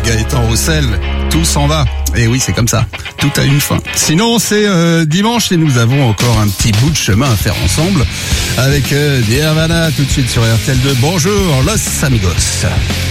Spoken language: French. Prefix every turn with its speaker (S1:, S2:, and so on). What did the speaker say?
S1: Gaëtan Roussel, tout s'en va. Et oui, c'est comme ça. Tout a une fin. Sinon, c'est dimanche et nous avons encore un petit bout de chemin à faire ensemble avec Nirvana tout de suite sur RTL2. Bonjour, Los Amigos.